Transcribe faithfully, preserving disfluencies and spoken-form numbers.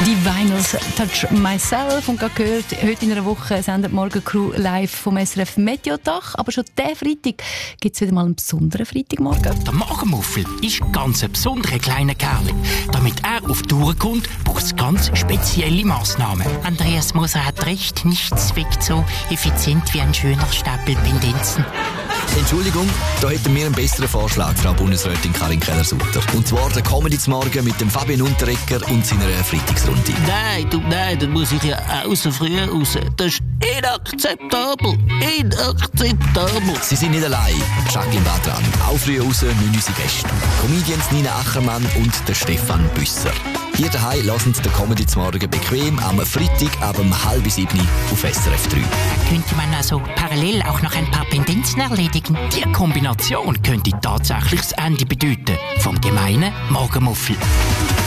Die Vinyls Touch Myself und gerade gehört, heute in einer Woche sendet Morgen Crew live vom S R F Mediodach. Aber schon diesen Freitag gibt es wieder mal einen besonderen Freitagmorgen. Der Morgenmuffel ist ganz ein besonderer kleiner Kerl. Damit er auf die Tour kommt, braucht es ganz spezielle Massnahmen. Andreas Moser hat recht, nichts wirkt so effizient wie ein schöner Stapel Pendenzen. Entschuldigung, da hätten wir einen besseren Vorschlag, Frau Bundesrätin Karin Keller-Sutter. Und zwar der Comedy zum Morgen mit dem Fabian Unterrecker und seiner Freitagsrunde. Nein, du, nein, dann muss ich ja auch so früh raus. Das ist inakzeptabel. Inakzeptabel. Sie sind nicht allein. Jacqueline war dran. Auch früh raus müssen unsere Gäste. Comedians Nina Achermann und der Stefan Büsser. Hier daheim lassen Sie den Comedy zum Morgen bequem am Freitag ab um halb sieben auf S R F drei. Könnte man also parallel auch noch ein paar Pendenzen erledigen? Die Kombination könnte tatsächlich das Ende bedeuten vom gemeinen Morgenmuffel.